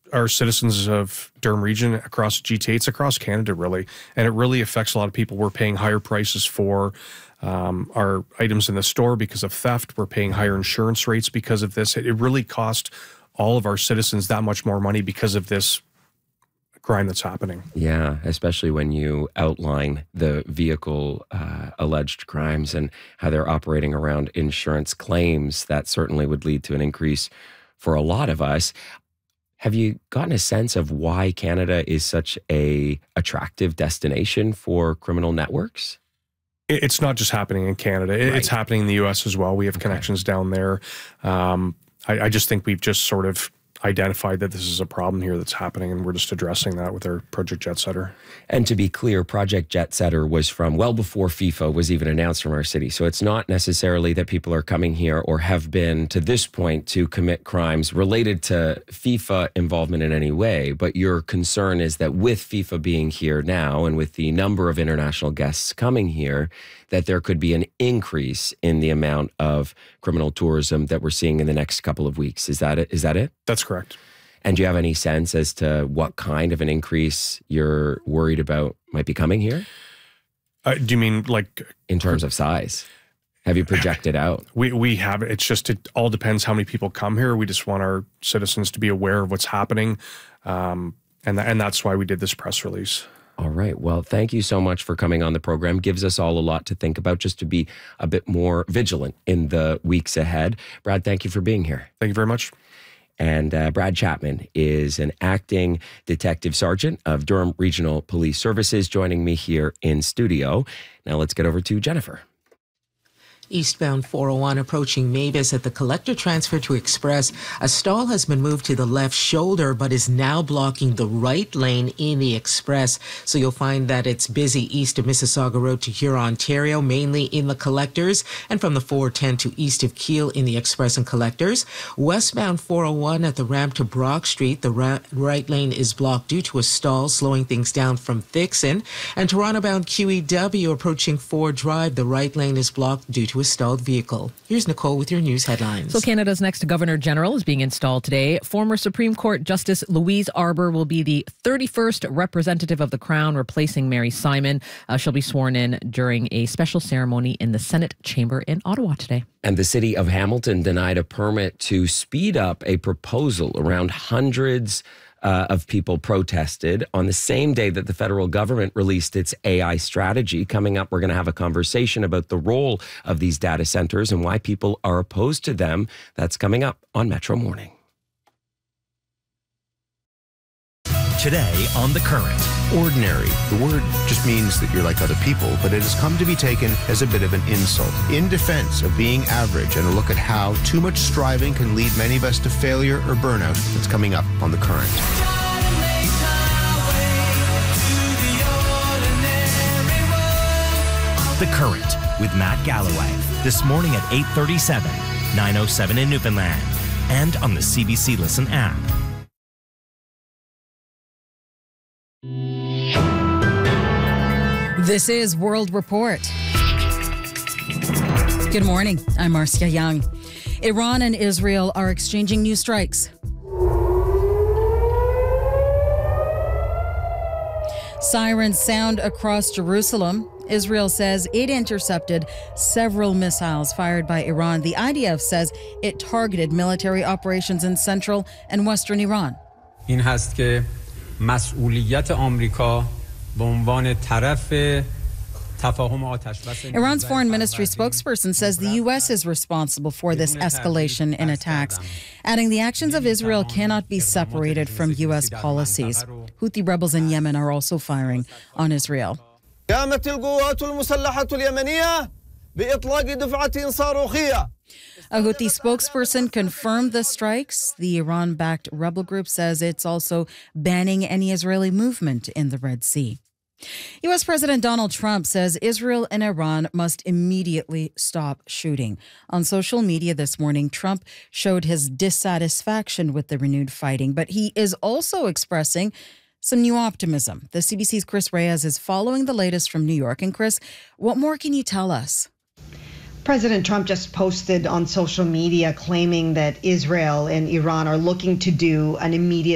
our citizens of Durham region, across GTA. It's across Canada, really. And it really affects a lot of people. We're paying higher prices for our items in the store because of theft. We're paying higher insurance rates because of this. It really cost all of our citizens that much more money because of this crime that's happening. Yeah, especially when you outline the vehicle alleged crimes and how they're operating around insurance claims. That certainly would lead to an increase for a lot of us. Have you gotten a sense of why Canada is such a attractive destination for criminal networks? It's not just happening in Canada. It's happening in the U.S. as well. We have connections down there. I just think we've just sort of identified that this is a problem here that's happening, and we're just addressing that with our Project Jetsetter. And to be clear, Project Jetsetter was from well before FIFA was even announced from our city. So it's not necessarily that people are coming here or have been to this point to commit crimes related to FIFA involvement in any way. But your concern is that with FIFA being here now and with the number of international guests coming here, that there could be an increase in the amount of criminal tourism that we're seeing in the next couple of weeks. Is that it? That's correct. And do you have any sense as to what kind of an increase you're worried about might be coming here? Do you mean like... in terms of size? Have you projected out? We have. It's just, it all depends how many people come here. We just want our citizens to be aware of what's happening. And that's why we did this press release. All right. Well, thank you so much for coming on the program. Gives us all a lot to think about, just to be a bit more vigilant in the weeks ahead. Brad, thank you for being here. Thank you very much. And Brad Chapman is an acting detective sergeant of Durham Regional Police Services, joining me here in studio. Now let's get over to Jennifer. Eastbound 401 approaching Mavis at the Collector transfer to Express. A stall has been moved to the left shoulder but is now blocking the right lane in the Express. So you'll find that it's busy east of Mississauga Road to Huron, Ontario, mainly in the Collectors, and from the 410 to east of Keele in the Express and Collectors. Westbound 401 at the ramp to Brock Street, the right lane is blocked due to a stall, slowing things down from Thixon. And Toronto-bound QEW approaching Ford Drive, the right lane is blocked due to a stalled vehicle. Here's Nicole with your news headlines. So Canada's next Governor General is being installed today. Former Supreme Court Justice Louise Arbour will be the 31st representative of the Crown, replacing Mary Simon. She'll be sworn in during a special ceremony in the Senate chamber in Ottawa today. And the city of Hamilton denied a permit to speed up a proposal. Around hundreds of people protested on the same day that the federal government released its AI strategy. Coming up, we're going to have a conversation about the role of these data centers and why people are opposed to them. That's coming up on Metro Morning. Today on The Current. Ordinary. The word just means that you're like other people, but it has come to be taken as a bit of an insult. In defense of being average and a look at how too much striving can lead many of us to failure or burnout, that's coming up on The Current. The Current with Matt Galloway. This morning at 8:37, 9:07 in Newfoundland, and on the CBC Listen app. This is World Report. Good morning. I'm Marcia Young. Iran and Israel are exchanging new strikes. Sirens sound across Jerusalem. Israel says it intercepted several missiles fired by Iran. The IDF says it targeted military operations in central and western Iran. این هست که مسئولیت آمریکا به عنوان طرف تفاهم آتش بس. Iran's foreign ministry spokesperson says the U.S. is responsible for this escalation in attacks, adding the actions of Israel cannot be separated from U.S. policies. Houthi rebels in Yemen are also firing on Israel. قامت القوات المسلحة اليمنية بإطلاق دفعة صاروخية. A Houthi spokesperson confirmed the strikes. The Iran-backed rebel group says it's also banning any Israeli movement in the Red Sea. U.S. President Donald Trump says Israel and Iran must immediately stop shooting. On social media this morning, Trump showed his dissatisfaction with the renewed fighting, but he is also expressing some new optimism. The CBC's Chris Reyes is following the latest from New York. And Chris, what more can you tell us? President Trump just posted on social media claiming that Israel and Iran are looking to do an immediate